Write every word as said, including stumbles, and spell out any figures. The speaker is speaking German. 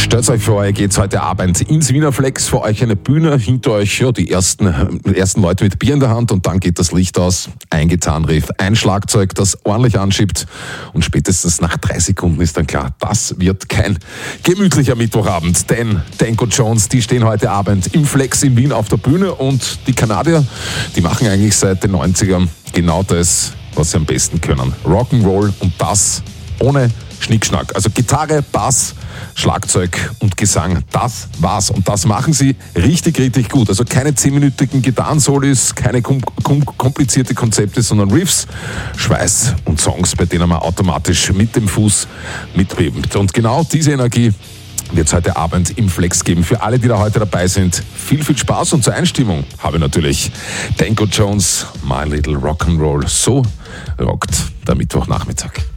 Stellt euch vor, ihr geht heute Abend ins Wiener Flex, vor euch eine Bühne, hinter euch ja, die ersten, äh, ersten Leute mit Bier in der Hand und dann geht das Licht aus, ein Gitarrenriff, ein Schlagzeug, das ordentlich anschiebt und spätestens nach drei Sekunden ist dann klar, das wird kein gemütlicher Mittwochabend, denn Danko Jones, die stehen heute Abend im Flex in Wien auf der Bühne und die Kanadier, die machen eigentlich seit den neunzigern genau das, was sie am besten können. Rock'n'Roll und das ohne Schnickschnack. Also Gitarre, Bass, Schlagzeug und Gesang, das war's. Und das machen sie richtig, richtig gut. Also keine zehnminütigen Gitarrensolis, keine kom- kom- komplizierte Konzepte, sondern Riffs, Schweiß und Songs, bei denen man automatisch mit dem Fuß mitbebt. Und genau diese Energie wird es heute Abend im Flex geben. Für alle, die da heute dabei sind, viel, viel Spaß und zur Einstimmung habe ich natürlich Danko Jones, My Little Rock'n'Roll. So rockt der Mittwochnachmittag.